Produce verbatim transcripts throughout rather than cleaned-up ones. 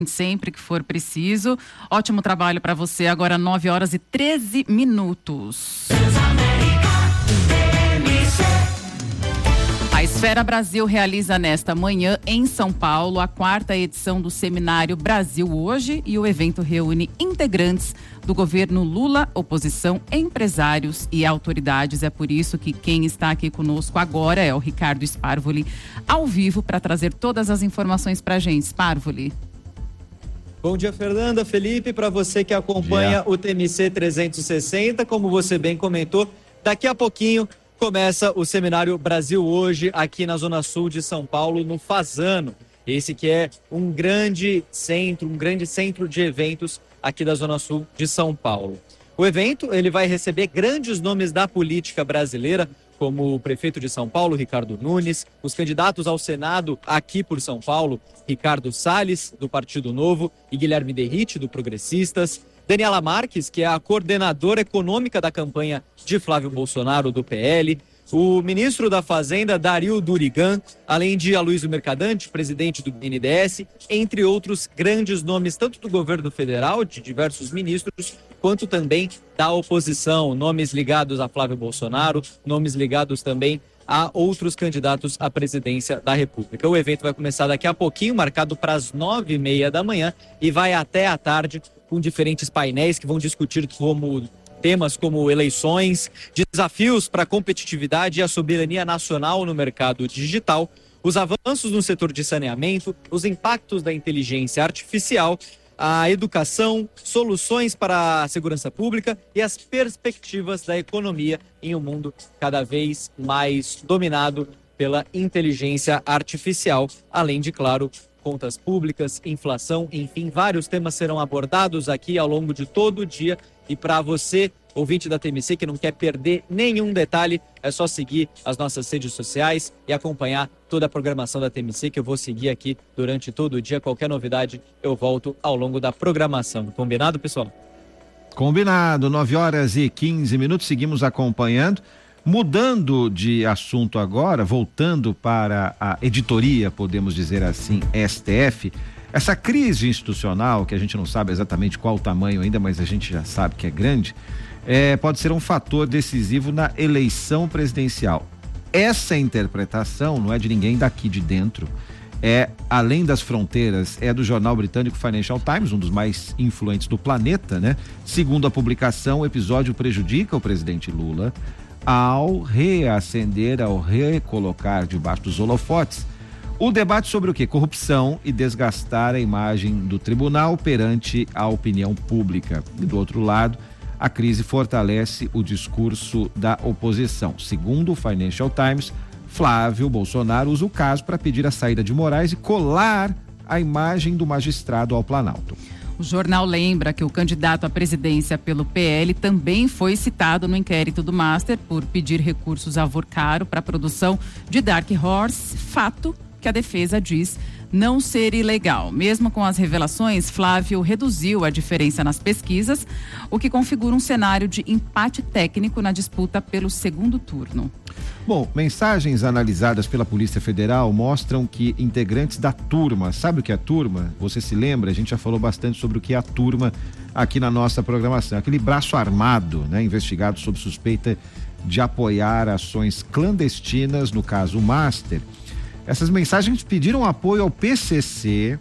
sempre que for preciso. Ótimo trabalho para você. Agora nove horas e treze minutos. A Esfera Brasil realiza nesta manhã em São Paulo a quarta edição do seminário Brasil Hoje, e o evento reúne integrantes do governo Lula, oposição, empresários e autoridades. É por isso que quem está aqui conosco agora é o Ricardo Sparvoli, ao vivo, para trazer todas as informações para a gente. Sparvoli. Bom dia, Fernanda, Felipe, para você que acompanha o T M C trezentos e sessenta, como você bem comentou, daqui a pouquinho começa o seminário Brasil Hoje aqui na Zona Sul de São Paulo, no Fasano. Esse que é um grande centro, um grande centro de eventos aqui da Zona Sul de São Paulo. O evento ele vai receber grandes nomes da política brasileira, como o prefeito de São Paulo, Ricardo Nunes, os candidatos ao Senado aqui por São Paulo, Ricardo Salles, do Partido Novo, e Guilherme Derrite, do Progressistas, Daniela Marques, que é a coordenadora econômica da campanha de Flávio Bolsonaro, do P L, o ministro da Fazenda, Dario Durigan, além de Aloysio Mercadante, presidente do B N D E S, entre outros grandes nomes, tanto do governo federal, de diversos ministros, quanto também da oposição, nomes ligados a Flávio Bolsonaro, nomes ligados também a outros candidatos à presidência da República. O evento vai começar daqui a pouquinho, marcado para as nove e meia da manhã, e vai até a tarde, com diferentes painéis que vão discutir como temas como eleições, desafios para a competitividade e a soberania nacional no mercado digital, os avanços no setor de saneamento, os impactos da inteligência artificial, a educação, soluções para a segurança pública e as perspectivas da economia em um mundo cada vez mais dominado pela inteligência artificial, além de, claro, contas públicas, inflação, enfim, vários temas serão abordados aqui ao longo de todo o dia. E para você, ouvinte da T M C, que não quer perder nenhum detalhe, é só seguir as nossas redes sociais e acompanhar toda a programação da T M C, que eu vou seguir aqui durante todo o dia. Qualquer novidade, eu volto ao longo da programação. Combinado, pessoal? Combinado. nove horas e quinze minutos, seguimos acompanhando. Mudando de assunto agora, voltando para a editoria, podemos dizer assim, S T F, essa crise institucional, que a gente não sabe exatamente qual o tamanho ainda, mas a gente já sabe que é grande, é, pode ser um fator decisivo na eleição presidencial. Essa interpretação não é de ninguém daqui de dentro, é além das fronteiras, é do jornal britânico Financial Times, um dos mais influentes do planeta, né? Segundo a publicação, o episódio prejudica o presidente Lula ao reacender, ao recolocar debaixo dos holofotes o debate sobre o quê? Corrupção e desgastar a imagem do tribunal perante a opinião pública. E do outro lado, a crise fortalece o discurso da oposição. Segundo o Financial Times, Flávio Bolsonaro usa o caso para pedir a saída de Moraes e colar a imagem do magistrado ao Planalto. O jornal lembra que o candidato à presidência pelo P L também foi citado no inquérito do Master por pedir recursos a Vorcaro para a produção de Dark Horse, fato que a defesa diz não ser ilegal. Mesmo com as revelações, Flávio reduziu a diferença nas pesquisas, o que configura um cenário de empate técnico na disputa pelo segundo turno. Bom, mensagens analisadas pela Polícia Federal mostram que integrantes da turma, sabe o que é a turma? Você se lembra? A gente já falou bastante sobre o que é a turma aqui na nossa programação. Aquele braço armado, né, investigado sob suspeita de apoiar ações clandestinas, no caso o Master. Essas mensagens pediram apoio ao P C C,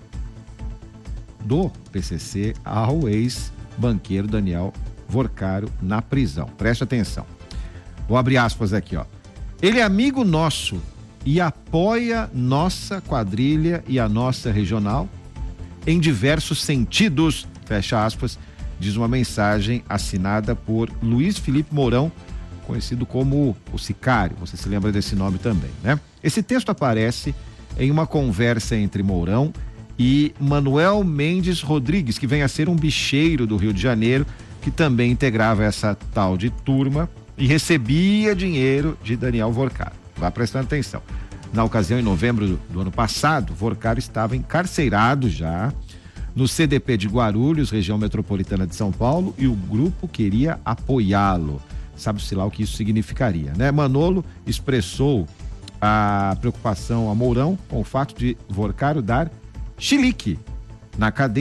do P C C, ao ex-banqueiro Daniel Vorcaro na prisão. Preste atenção. Vou abrir aspas aqui, ó. Ele é amigo nosso e apoia nossa quadrilha e a nossa regional em diversos sentidos, fecha aspas, diz uma mensagem assinada por Luiz Felipe Mourão, conhecido como o Sicário. Você se lembra desse nome também, né? Esse texto aparece em uma conversa entre Mourão e Manuel Mendes Rodrigues, que vem a ser um bicheiro do Rio de Janeiro, que também integrava essa tal de turma e recebia dinheiro de Daniel Vorcaro. Vá prestando atenção. Na ocasião, em novembro do, do ano passado, Vorcaro estava encarcerado já no C D P de Guarulhos, região metropolitana de São Paulo, e o grupo queria apoiá-lo. Sabe-se lá o que isso significaria, né? Manolo expressou a preocupação a Mourão com o fato de Vorcaro dar chilique na cadeia.